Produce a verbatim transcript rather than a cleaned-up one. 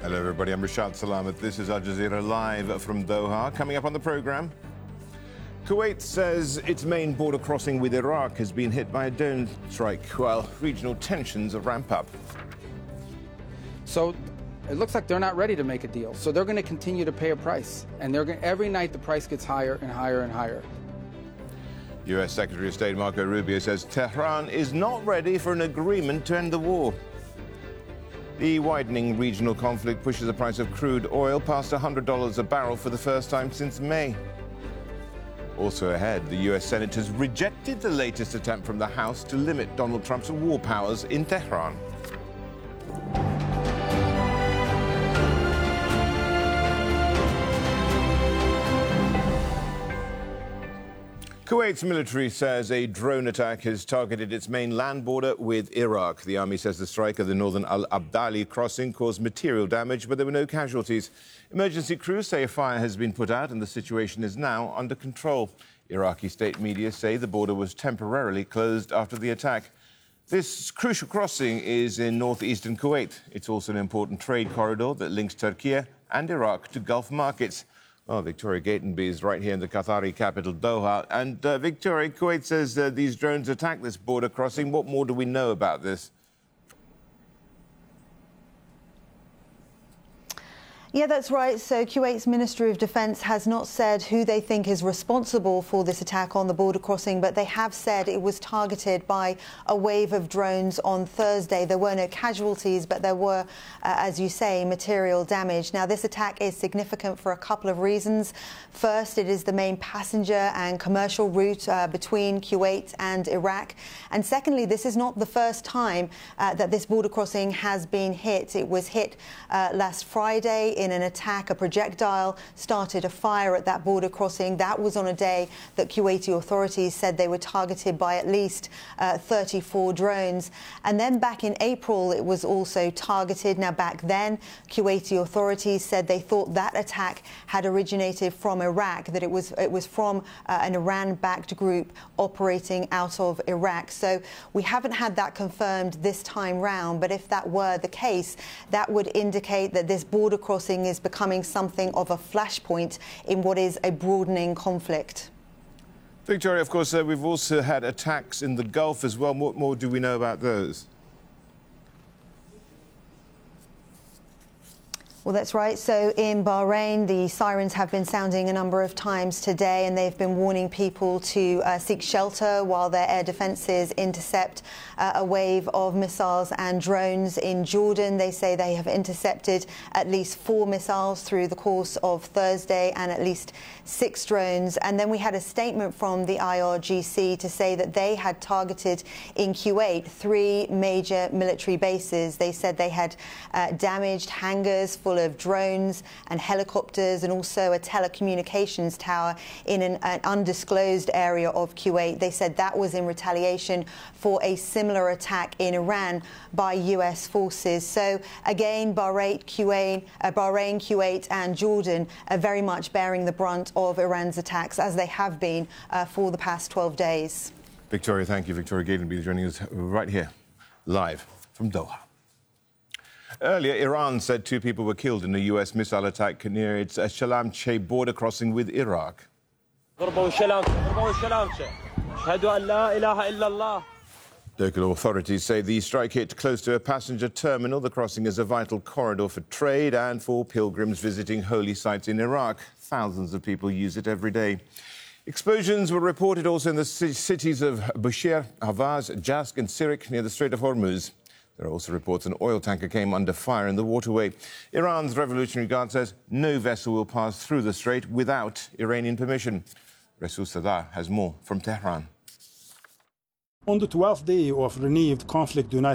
Hello, everybody. I'm Rashad Salamat. This is Al Jazeera live from Doha. Coming up on the program, Kuwait says its main border crossing with Iraq has been hit by a drone strike, while regional tensions ramp up. So it looks like they're not ready to make a deal. So they're going to continue to pay a price. And they're going every night the price gets higher and higher and higher. U S Secretary of State Marco Rubio says Tehran is not ready for an agreement to end the war. The widening regional conflict pushes the price of crude oil past one hundred dollars a barrel for the first time since May. Also ahead, the U S Senate has rejected the latest attempt from the House to limit Donald Trump's war powers in Tehran. Kuwait's military says a drone attack has targeted its main land border with Iraq. The army says the strike of the northern Al-Abdali crossing caused material damage, but there were no casualties. Emergency crews say a fire has been put out and the situation is now under control. Iraqi state media say the border was temporarily closed after the attack. This crucial crossing is in northeastern Kuwait. It's also an important trade corridor that links Turkey and Iraq to Gulf markets. Well, Victoria Gatenby is right here in the Qatari capital, Doha. And uh, Victoria, Kuwait says uh, these drones attacked this border crossing. What more do we know about this? Yeah, that's right. So Kuwait's Ministry of Defence has not said who they think is responsible for this attack on the border crossing, but they have said it was targeted by a wave of drones on Thursday. There were no casualties, but there were, uh, as you say, material damage. Now, this attack is significant for a couple of reasons. First, it is the main passenger and commercial route uh, between Kuwait and Iraq. And secondly, this is not the first time uh, that this border crossing has been hit. It was hit uh, last Friday in an attack. A projectile started a fire at that border crossing. That was on a day that Kuwaiti authorities said they were targeted by at least uh, thirty-four drones. And then back in April, it was also targeted. Now, back then, Kuwaiti authorities said they thought that attack had originated from Iraq, that it was it was from uh, an Iran-backed group operating out of Iraq. So we haven't had that confirmed this time round. But if that were the case, that would indicate that this border crossing is becoming something of a flashpoint in what is a broadening conflict. Victoria, of course, uh, we've also had attacks in the Gulf as well. What more do we know about those? Well, that's right. So in Bahrain, the sirens have been sounding a number of times today, and they've been warning people to uh, seek shelter while their air defences intercept uh, a wave of missiles and drones. In Jordan, they say they have intercepted at least four missiles through the course of Thursday and at least six drones. And then we had a statement from the I R G C to say that they had targeted in Kuwait three major military bases. They said they had uh, damaged hangars full of drones and helicopters, and also a telecommunications tower in an, an undisclosed area of Kuwait. They said that was in retaliation for a similar attack in Iran by U S forces. So again, Bahrain, Kuwait, uh, Bahrain, Kuwait and Jordan are very much bearing the brunt of Iran's attacks, as they have been uh, for the past twelve days. Victoria, thank you. Victoria Gatenby joining us right here, live from Doha. Earlier, Iran said two people were killed in a U S missile attack near its Shalamche border crossing with Iraq. Local authorities say the strike hit close to a passenger terminal. The crossing is a vital corridor for trade and for pilgrims visiting holy sites in Iraq. Thousands of people use it every day. Explosions were reported also in the cities of Bushehr, Ahvaz, Jask and Sirik near the Strait of Hormuz. There are also reports an oil tanker came under fire in the waterway. Iran's Revolutionary Guard says no vessel will pass through the strait without Iranian permission. Rasul Sadar has more from Tehran. On the twelfth day of renewed conflict, the United